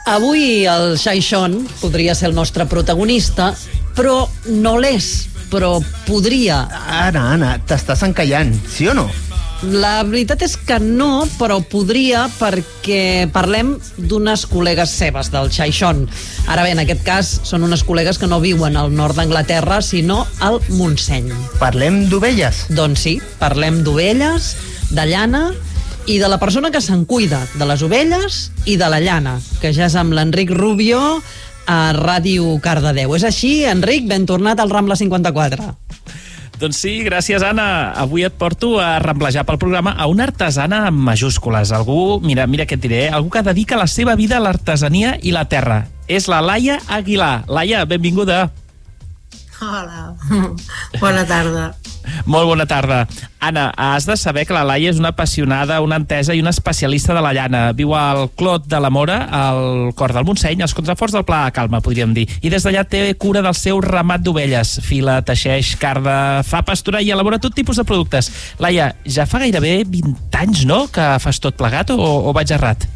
Avui el Xaixón podria ser el nostre protagonista, però no l'és, però podria. Anna, t'estàs encallant, sí o no? La veritat és que no, però podria, perquè parlem d'unes col·legues seves, del Xaixón. Ara bé, en aquest cas, són unes col·legues que no viuen al nord d'Anglaterra, sinó al Montseny. Parlem d'ovelles? Doncs sí, parlem d'ovelles, de llana i de la persona que se'n cuida, de les ovelles i de la llana, que ja és amb l'Enric Rubio a Ràdio Cardedeu. És així, Enric? Ben tornat al Rambla 54. Doncs sí, gràcies, Anna. Avui et porto a ramblejar pel programa a una artesana amb majúscules. Algú, mira què et diré, algú que dedica la seva vida a l'artesania i la terra. És la Laia Aguilar. Laia, benvinguda. Hola, bona tarda. Molt bona tarda. Anna, has de saber que la Laia és una apassionada, una entesa i una especialista de la llana. Viu al Clot de la Mora, al cor del Montseny, als contraforts del Pla de Calma, podríem dir. I des d'allà té cura del seu ramat d'ovelles. Fila, teixeix, carda, fa pasturar i elabora tot tipus de productes. Laia, ja fa gairebé 20 anys, no?, que fas tot plegat o vaig errat?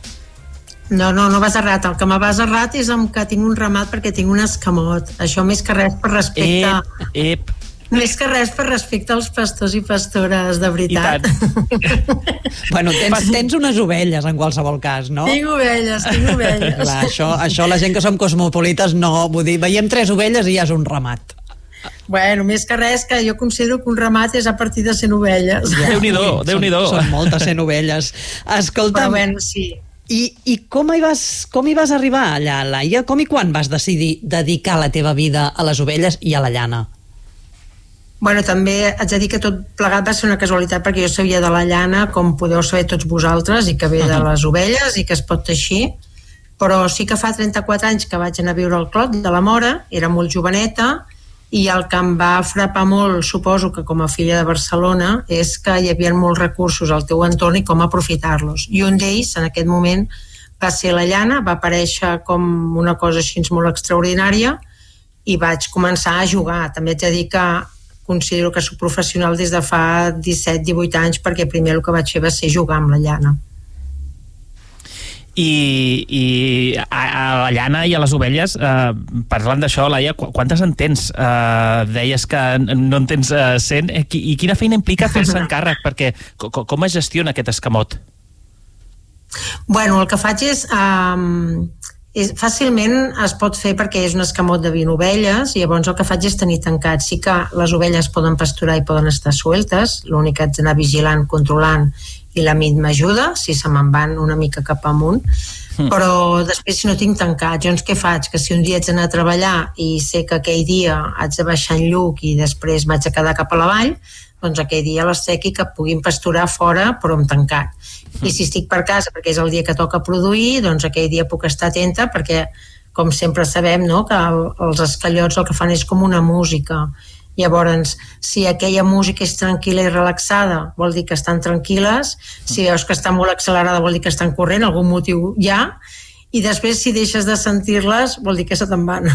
No vas errat. El que me vas errat és que tinc un ramat perquè tinc un escamot. Això més que res per respecte... Més que res per respecte als pastors i pastores, de veritat. Bueno, tens unes ovelles, en qualsevol cas, no? Tinc ovelles. Clar, això la gent que som cosmopolites no, vull dir, veiem 3 ovelles i ja és un ramat. Bueno, més que res, que jo considero que un ramat és a partir de 100 ovelles. Ja. Déu-n'hi-do. Són moltes 100 ovelles. Escolta'm, bueno, sí. I com hi vas arribar allà, Laia? Com i quan vas decidir dedicar la teva vida a les ovelles i a la llana? Bueno, també haig de dir que tot plegat va ser una casualitat, perquè jo sabia de la llana, com podeu saber tots vosaltres, i que ve de les ovelles i que es pot teixir, però sí que fa 34 anys que vaig anar a viure al Clot de la Mora, era molt joveneta, i el que em va frapar molt, suposo que com a filla de Barcelona, és que hi havia molts recursos al teu entorn i com aprofitar-los. I un d'ells, en aquest moment, va ser la llana, va aparèixer com una cosa així molt extraordinària, i vaig començar a jugar. També haig de dir que considero que soc professional des de fa 17-18 anys, perquè primer el que vaig fer va ser jugar amb la llana. I a la llana i a les ovelles, parlant d'això, Laia, quantes en tens? Deies que no en tens 100. I quina feina implica fer-se encàrrec? Perquè com es gestiona aquest escamot? Bueno, el que faig és... fàcilment es pot fer perquè és un escamot de 20 ovelles, i llavors el que faig és tenir tancat. Sí que les ovelles poden pasturar i poden estar sueltes, l'únic que haig d'anar vigilant, controlant, i la mit m'ajuda, si se me'n van una mica cap amunt, però després si no tinc tancat, llavors què faig? Que si un dia haig d'anar a treballar i sé que aquell dia haig de baixar en lluc i després vaig a quedar cap a la vall, doncs aquell dia les sequi que puguin pasturar fora però amb tancat. I si estic per casa perquè és el dia que toca produir, doncs aquell dia puc estar atenta, perquè com sempre sabem, no?, que els esquellots el que fan és com una música. Llavors, si aquella música és tranquil·la i relaxada, vol dir que estan tranquil·les. Si veus que està molt accelerada, vol dir que estan corrent, algun motiu hi ha. I després, si deixes de sentir-les, vol dir que se te'n van.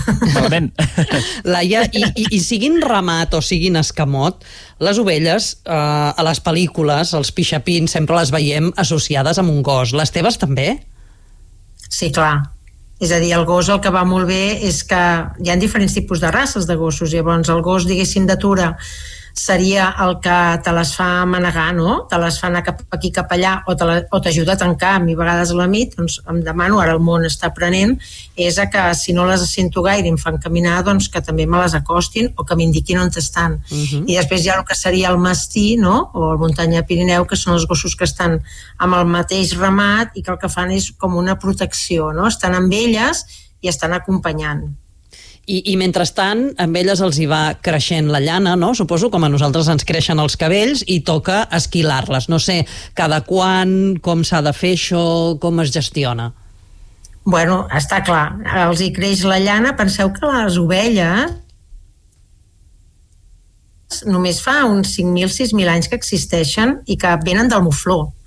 Laia, i siguin ramat o siguin escamot, les ovelles, a les pel·lícules, els pixapins, sempre les veiem associades amb un gos. Les teves també? Sí, clar. És a dir, el gos el que va molt bé és que hi ha diferents tipus de races de gossos. Llavors, el gos, diguéssim, d'atura seria el que te les fa manegar, no? Te les fa anar cap aquí, cap allà, o t'ajuda a tancar. A mi a vegades a la nit, doncs em demano, ara el món està aprenent, és a que si no les sento gaire i em fan caminar, doncs que també me les acostin o que m'indiquin on estan. I després hi ha el que seria el mastí, no?, o el muntanya Pirineu, que són els gossos que estan amb el mateix ramat i que el que fan és com una protecció, no? Estan amb elles i estan acompanyant. I mentrestant, amb elles els hi va creixent la llana, no? Suposo, com a nosaltres ens creixen els cabells, i toca esquilar-les. No sé, cada quan, com s'ha de fer això, com es gestiona? Bueno, està clar, els hi creix la llana. Penseu que les ovelles només fa uns 5.000-6.000 anys que existeixen i que venen del mufló.